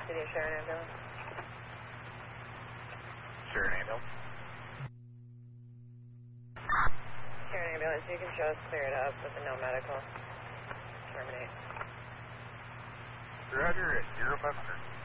City of Sharon ambulance. Sharon ambulance. Sharon ambulance, you can show us clear it up with a no medical. Terminate. Roger, at 0500.